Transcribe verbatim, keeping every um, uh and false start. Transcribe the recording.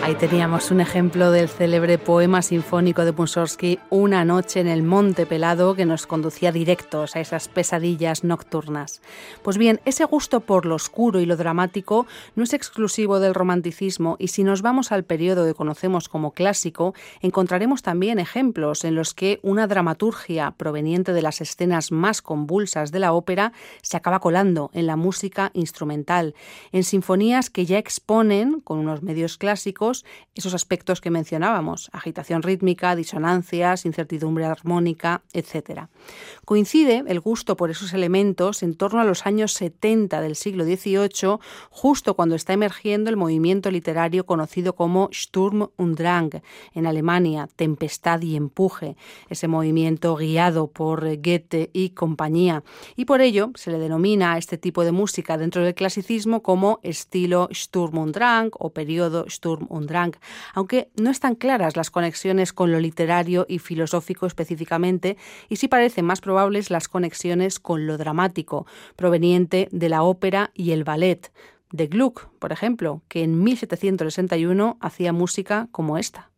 Ahí teníamos un ejemplo del célebre poema sinfónico de Mussorgsky, Una noche en el Monte Pelado, que nos conducía directos a esas pesadillas nocturnas. Pues bien, ese gusto por lo oscuro y lo dramático no es exclusivo del romanticismo, y si nos vamos al periodo que conocemos como clásico, encontraremos también ejemplos en los que una dramaturgia proveniente de las escenas más convulsas de la ópera se acaba colando en la música instrumental, en sinfonías que ya exponen, con unos medios clásicos, esos aspectos que mencionábamos: agitación rítmica, disonancias, incertidumbre armónica, etcétera. Coincide el gusto por esos elementos en torno a los años setenta del siglo dieciocho, justo cuando está emergiendo el movimiento literario conocido como Sturm und Drang, en Alemania, tempestad y empuje, ese movimiento guiado por Goethe y compañía, y por ello se le denomina a este tipo de música dentro del clasicismo como estilo Sturm und Drang o periodo Sturm und Drang, aunque no están claras las conexiones con lo literario y filosófico específicamente, y sí parecen más probables las conexiones con lo dramático, proveniente de la ópera y el ballet, de Gluck, por ejemplo, que en mil setecientos sesenta y uno hacía música como esta.